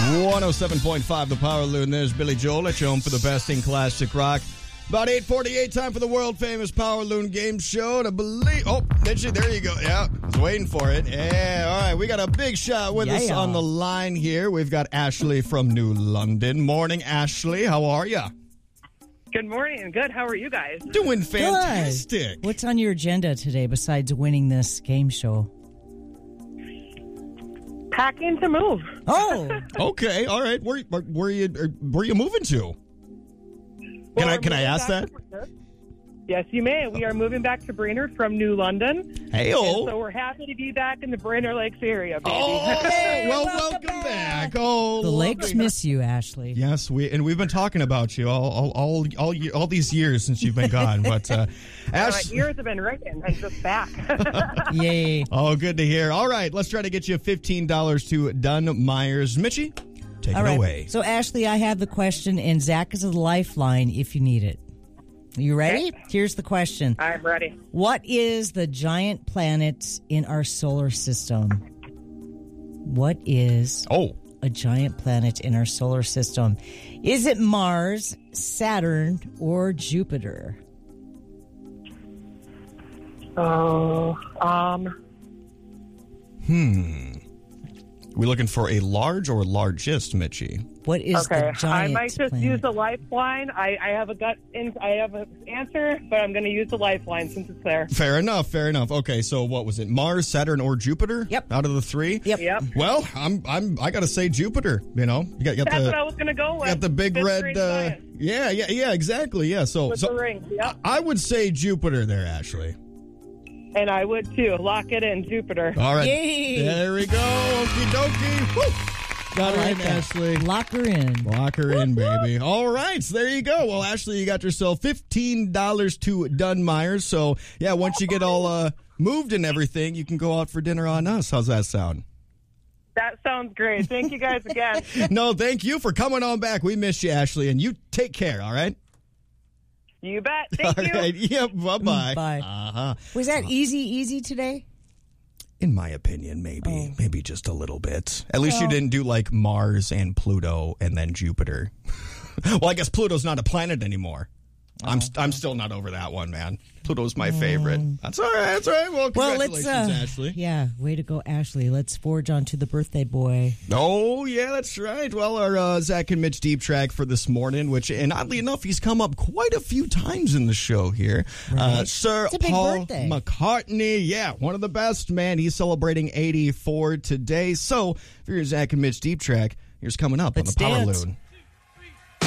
107.5 The Power Loon. There's Billy Joel at your home for the best in classic rock. About 8:48, time for the world-famous Power Loon game show. To believe... Oh, Mitchie, there you go. Yeah, I was waiting for it. Yeah, all right. We got a big shot with us on the line here. We've got Ashley from New London. Morning, Ashley. How are you? Good morning. Good. How are you guys? Doing fantastic. Good. What's on your agenda today besides winning this game show? Packing to move. Oh, Okay, all right. Where you moving to? Can I ask that? Yes, you may. We are moving back to Brainerd from New London. Hey-o. So we're happy to be back in the Brainerd Lakes area, baby. Oh, well, welcome back. Oh, the lakes lovely. miss you, Ashley. Yes, we've been talking about you all these years since you've been gone. But My Ash, ears have been ringing. I'm just back. Yay. oh, good to hear. All right, let's try to get you $15 to Dunn Myers. Mitchie, take All it right. away. So, Ashley, I have the question, and Zach is a lifeline if you need it. You ready? Okay. Here's the question. I'm ready. What is the giant planet in our solar system? What is a giant planet in our solar system? Is it Mars, Saturn, or Jupiter? Oh, We looking for a large or largest, Mitchie? What is okay. the giant I might just planet? use the lifeline. I have I have an answer, but I'm going to use the lifeline since it's there. Fair enough. Okay, so what was it? Mars, Saturn, or Jupiter? Yep. Out of the three? Yep. Well, I got to say Jupiter. You know, you got That's the what I was going to go with. got the big Fifth red. grade science Yeah, exactly. Yeah. So with the ring. Yep. I would say Jupiter there, Ashley. And I would too. Lock it in, Jupiter. All right. Yay. There we go. Okie dokie. Woo. Got her I in, like that. Ashley. Lock her in. Lock her in, baby. All right. So there you go. Well, Ashley, you got yourself $15 to Dunn Myers. So, yeah, once you get all moved and everything, you can go out for dinner on us. How's that sound? That sounds great. Thank you guys again. No, thank you for coming on back. We missed you, Ashley, and you take care, all right? You bet. Thank All you. right. Yep. Bye-bye. Bye. Uh-huh. Was that easy today? In my opinion, maybe just a little bit. At least you didn't do like Mars and Pluto and then Jupiter. Well, I guess Pluto's not a planet anymore. I'm still not over that one, man. Pluto's my favorite. That's all right. Well, congratulations, Ashley. Yeah, way to go, Ashley. Let's forge on to the birthday boy. Oh, yeah, that's right. Well, our Zach and Mitch deep track for this morning, and oddly enough, he's come up quite a few times in the show here. Right. Sir It's a big Paul birthday. McCartney, yeah, one of the best, man. He's celebrating 84 today. So, for your Zach and Mitch deep track, here's coming up Let's on the Power dance. Loon.